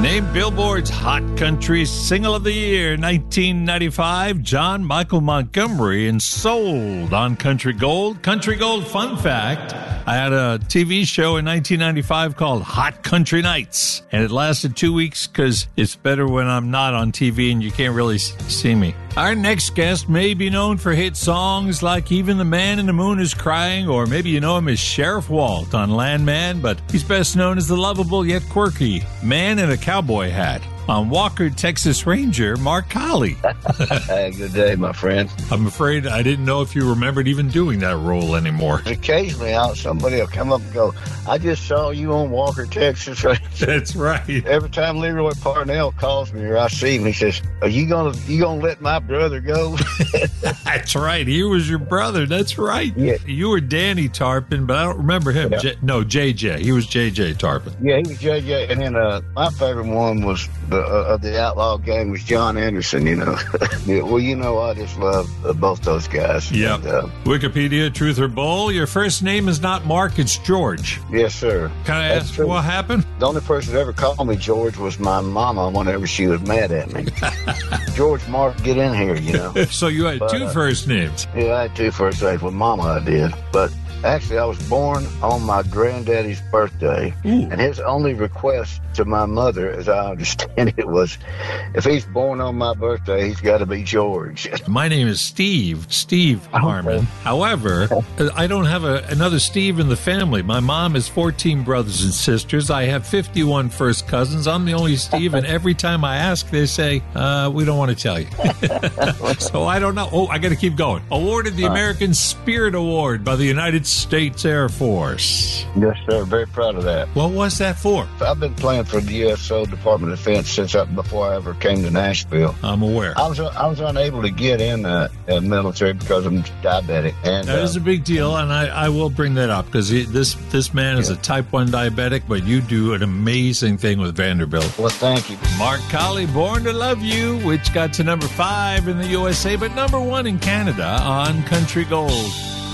Named Billboard's Hot Country Single of the Year 1995, John Michael Montgomery, and sold on Country Gold. Country Gold, fun fact, I had a TV show in 1995 called Hot Country Nights, and it lasted 2 weeks because it's better when I'm not on TV and you can't really see me. Our next guest may be known for hit songs like Even the Man in the Moon is Crying, or maybe you know him as Sheriff Walt on Landman, but he's best known as the lovable yet quirky man in a cowboy hat on Walker, Texas Ranger, Mark Colley. Good day, my friend. I'm afraid I didn't know if you remembered even doing that role anymore. Occasionally, somebody will come up and go, I just saw you on Walker, Texas Ranger. That's right. Every time Leroy Parnell calls me or I see him, he says, Are you gonna let my brother go? That's right. He was your brother. That's right. Yeah. You were Danny Tarpon, but I don't remember him. Yeah. JJ. He was JJ Tarpon. Yeah, he was JJ. And then my favorite one was the Outlaw Gang was John Anderson, you know. Yeah, well, you know, I just love both those guys. Yeah. And, Wikipedia, truth or bull? Your first name is not Mark, it's George. Yes, sir. Can I That's ask true. what happened? The only person that ever called me George was my mama whenever she was mad at me. George, Mark, get in here, you know. So you had two first names. Yeah, I had two first names. With mama, I did. But actually, I was born on my granddaddy's birthday. Ooh. And his only request to my mother, as I understand it, was if he's born on my birthday, he's got to be George. My name is Steve Harmon. However, I don't have another Steve in the family. My mom has 14 brothers and sisters. I have 51 first cousins. I'm the only Steve, and every time I ask, they say, we don't want to tell you. So I don't know. Oh, I got to keep going. Awarded the American Spirit Award by the United States Air Force. Yes, sir. Very proud of that. What was that for? I've been playing for the USO Department of Defense since before I ever came to Nashville. I'm aware. I was unable to get in the military because I'm diabetic. And That is a big deal, and I will bring that up because this man is a type 1 diabetic, but you do an amazing thing with Vanderbilt. well, thank you. Mark Colley, Born to Love You, which got to number 5 in the USA, but number 1 in Canada on Country Gold.